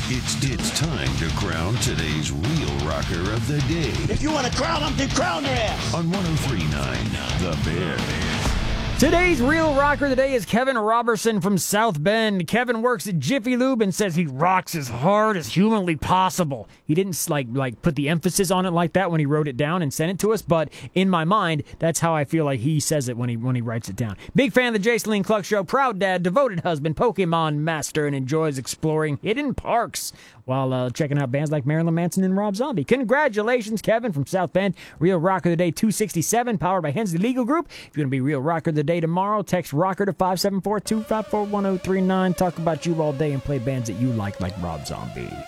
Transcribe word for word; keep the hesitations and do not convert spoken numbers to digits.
It's it's time to crown today's real rocker of the day. If you want to crown them, then crown their ass. On one oh three point nine, The Bear. Today's real rocker of the day is Kevin Robertson from South Bend. Kevin works at Jiffy Lube and says he rocks as hard as humanly possible. He didn't like like put the emphasis on it like that when he wrote it down and sent it to us, but in my mind, that's how I feel like he says it when he when he writes it down. Big fan of the Jason Lee Cluck Show, proud dad, devoted husband, Pokemon master, and enjoys exploring hidden parks while uh, checking out bands like Marilyn Manson and Rob Zombie. Congratulations, Kevin from South Bend. Real Rocker of the Day two sixty-seven, powered by Hensley Legal Group. If you're going to be Real Rocker of the Day tomorrow, text rocker to five seven four, two five four, one oh three nine. Talk about you all day and play bands that you like, like Rob Zombie.